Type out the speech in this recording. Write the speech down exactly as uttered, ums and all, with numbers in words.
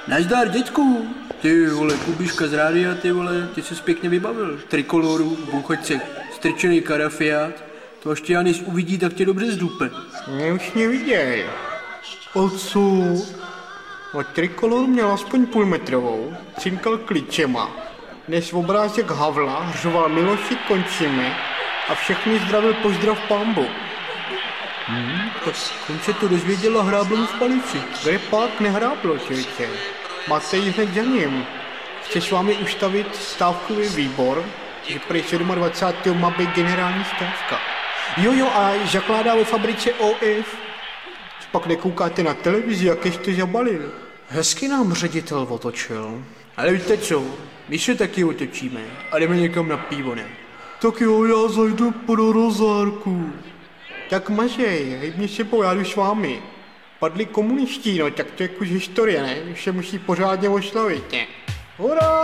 Nazdar, dětku. Ty vole, Kubiška z rádia, ty vole, ty jsi pěkně vybavil. Trikoloru, bouchačce, strčený karafiát. To až tě Janis uvidí, tak tě dobře zdupe. Mě už neviděj. Otcu. No, Trikolor měl aspoň půlmetrovou, cinkal klíčema. Dnes obrázek Havla řoval Miloši končíme a všechny zdravil pozdrav pambu. Hmm, tak on se to dozvěděl a hrábl mu v palici. Kde pak nehráblo, člověče? Matej hned za ním. Chce s vámi ustavit stávkový výbor, že prý dvacátého sedmého má být generální stávka. Jo, jo, a zakládá ve fabrice O F. Co pak nekoukáte na televizi, jak jste zabalil? Hezky nám ředitel otočil. Ale víte co, my se taky otočíme a jdeme někam na pivo, ne? Tak jo, já zajdu pro rozárku. Tak mažej, hejbni se po, já jdu s vámi. Padli komuniští, no tak to je kus historie, ne? Už se musí pořádně oslavit, ne? Hurá!